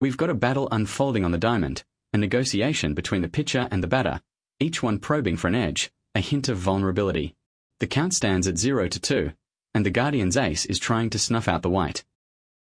We've got a battle unfolding on the diamond, a negotiation between the pitcher and the batter, each one probing for an edge, a hint of vulnerability. The count stands at 0-2, and the Guardian's ace is trying to snuff out the white.